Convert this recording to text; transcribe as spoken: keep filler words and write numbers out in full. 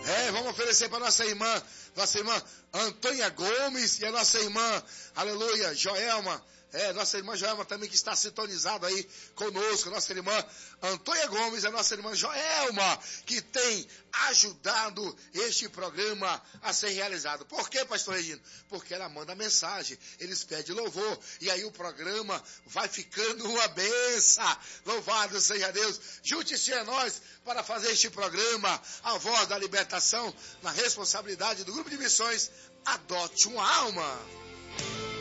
É, vamos oferecer para nossa irmã, nossa irmã Antônia Gomes e a nossa irmã, aleluia, Joelma. É, nossa irmã Joelma também que está sintonizada aí conosco, nossa irmã Antônia Gomes, a nossa irmã Joelma, que tem ajudado este programa a ser realizado. Por quê, pastor Regino? Porque ela manda mensagem, eles pedem louvor, e aí o programa vai ficando uma benção. Louvado seja Deus. Junte-se a nós para fazer este programa, a voz da libertação, na responsabilidade do grupo de missões, Adote uma Alma.